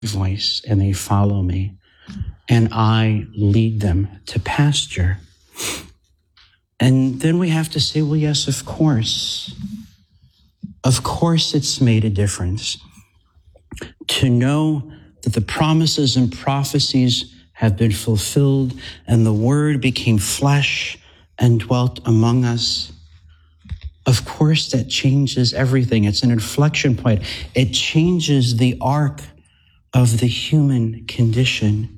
voice and they follow me, and I lead them to pasture. And then we have to say, well, yes, of course. Of course it's made a difference to know that the promises and prophecies have been fulfilled and the word became flesh and dwelt among us. Of course that changes everything. It's an inflection point. It changes the arc of the human condition.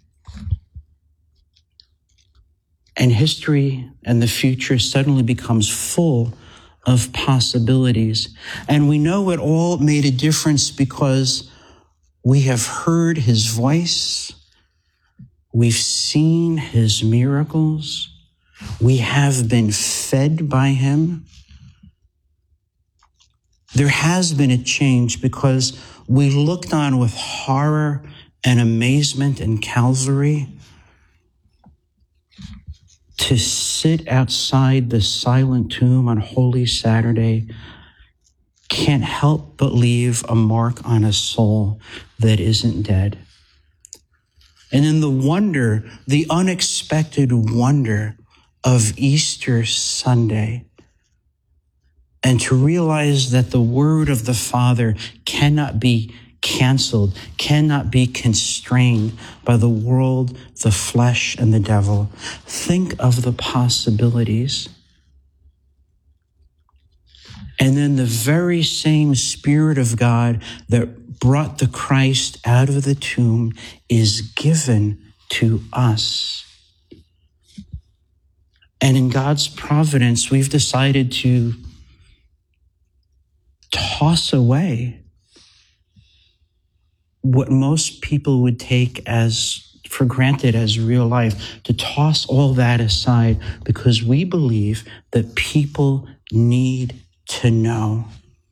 And history and the future suddenly becomes full of possibilities. And we know it all made a difference because we have heard his voice. We've seen his miracles. We have been fed by him. There has been a change because we looked on with horror and amazement in Calvary to sit outside the silent tomb on Holy Saturday can't help but leave a mark on a soul that isn't dead. And then the wonder, the unexpected wonder of Easter Sunday, and to realize that the word of the Father cannot be canceled, cannot be constrained by the world, the flesh, and the devil. Think of the possibilities. And then the very same Spirit of God that brought the Christ out of the tomb is given to us. And in God's providence, we've decided to toss away what most people would take as for granted as real life, to toss all that aside because we believe that people need to know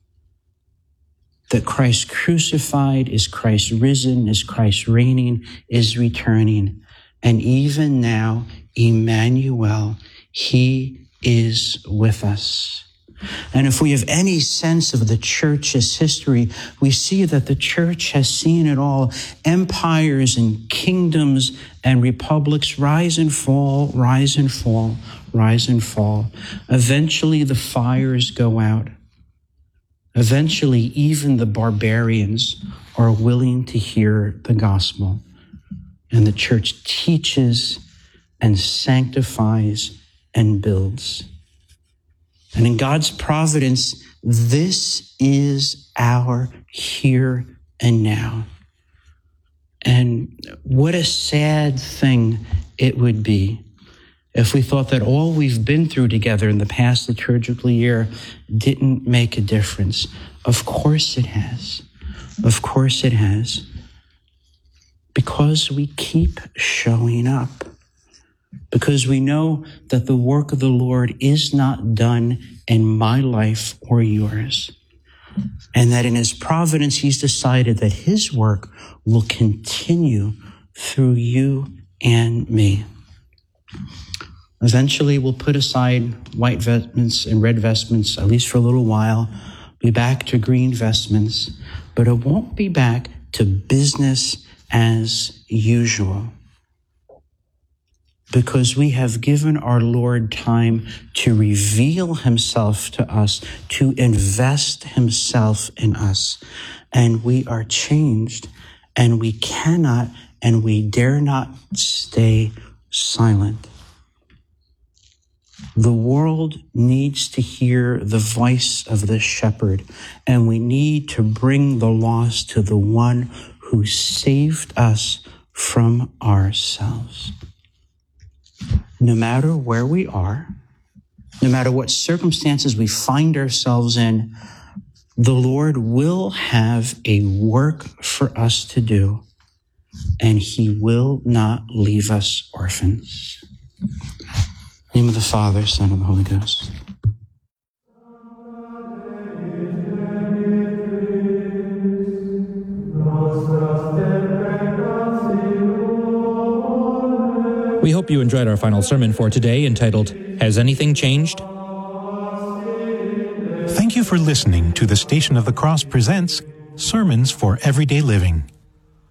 that Christ crucified, is Christ risen, is Christ reigning, is returning. And even now, Emmanuel, he is with us. And if we have any sense of the church's history, we see that the church has seen it all. Empires and kingdoms and republics rise and fall, rise and fall, rise and fall. Eventually the fires go out. Eventually even the barbarians are willing to hear the gospel. And the church teaches and sanctifies and builds. And in God's providence, this is our here and now. And what a sad thing it would be if we thought that all we've been through together in the past liturgical year didn't make a difference. Of course it has. Of course it has. Because we keep showing up. Because we know that the work of the Lord is not done in my life or yours. And that in his providence, he's decided that his work will continue through you and me. Eventually, we'll put aside white vestments and red vestments, at least for a little while, be back to green vestments, but it won't be back to business as usual. Because we have given our Lord time to reveal himself to us, to invest himself in us. And we are changed, and we cannot and we dare not stay silent. The world needs to hear the voice of the shepherd, and we need to bring the lost to the one who saved us from ourselves. No matter where we are, no matter what circumstances we find ourselves in, the Lord will have a work for us to do, and he will not leave us orphans. In the name of the Father, Son, and the Holy Ghost. We hope you enjoyed our final sermon for today, entitled, Has Anything Changed? Thank you for listening to the Station of the Cross presents Sermons for Everyday Living.